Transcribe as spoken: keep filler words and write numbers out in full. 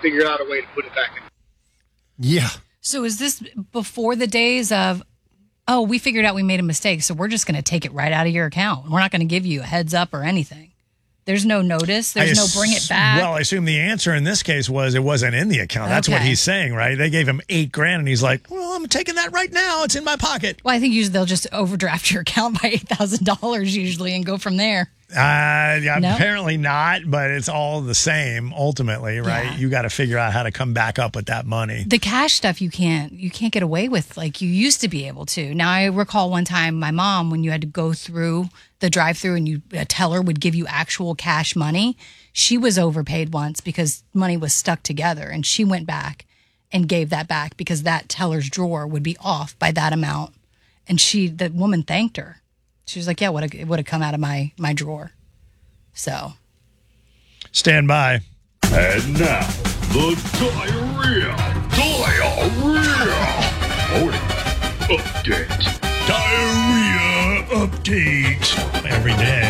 figure out a way to put it back in. Yeah. So is this before the days of, oh, we figured out we made a mistake, so we're just going to take it right out of your account. We're not going to give you a heads up or anything. There's no notice. There's ass- no bring it back. Well, I assume the answer in this case was it wasn't in the account. That's what Okay. he's saying, right? They gave him eight grand, and he's like, well, I'm taking that right now. It's in my pocket. Well, I think usually they'll just overdraft your account by eight thousand dollars usually and go from there. Uh, yeah, No? apparently not, but it's all the same ultimately, right? Yeah. You got to figure out how to come back up with that money. The cash stuff you can't you can't get away with like you used to be able to. Now I recall one time my mom when you had to go through the drive-through and you a teller would give you actual cash money. She was overpaid once because money was stuck together, and she went back and gave that back because that teller's drawer would be off by that amount. And she the woman thanked her. She was like, "Yeah, what it would have come out of my my drawer." So Stand by. And now, the diarrhea, diarrhea, morning update. Diarrhea update every day.